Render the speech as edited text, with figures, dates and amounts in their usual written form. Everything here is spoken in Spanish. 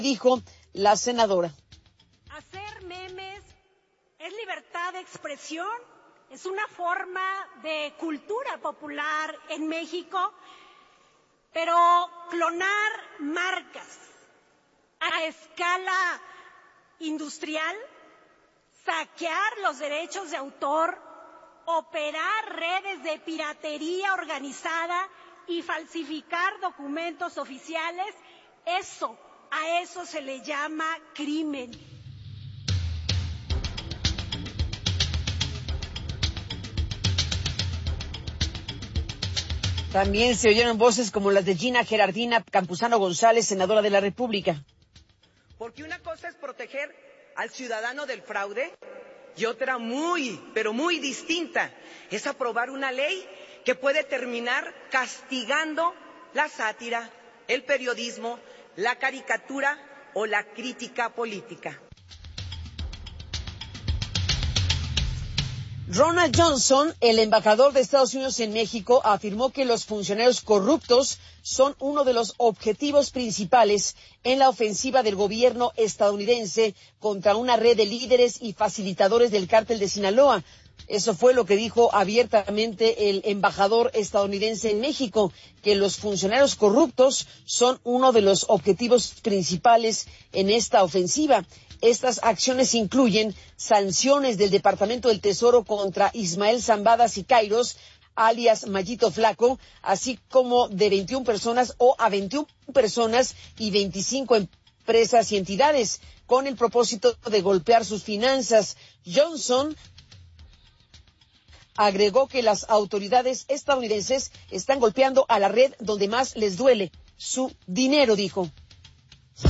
dijo la senadora. Hacer memes es libertad de expresión, es una forma de cultura popular en México, pero clonar marcas a escala industrial, saquear los derechos de autor, operar redes de piratería organizada y falsificar documentos oficiales, a eso se le llama crimen. También se oyeron voces como las de Gina Gerardina Campuzano González, senadora de la República. Porque una cosa es proteger al ciudadano del fraude y otra pero muy distinta es aprobar una ley que puede terminar castigando la sátira, el periodismo, la caricatura o la crítica política. Ronald Johnson, el embajador de Estados Unidos en México, afirmó que los funcionarios corruptos son uno de los objetivos principales en la ofensiva del gobierno estadounidense contra una red de líderes y facilitadores del cártel de Sinaloa. Eso fue lo que dijo abiertamente el embajador estadounidense en México, que los funcionarios corruptos son uno de los objetivos principales en esta ofensiva. Estas acciones incluyen sanciones del Departamento del Tesoro contra Ismael Zambada Siqueiros, alias Mayito Flaco, así como de 21 personas o a 21 personas y 25 empresas y entidades, con el propósito de golpear sus finanzas. Johnson agregó que las autoridades estadounidenses están golpeando a la red donde más les duele, su dinero, dijo.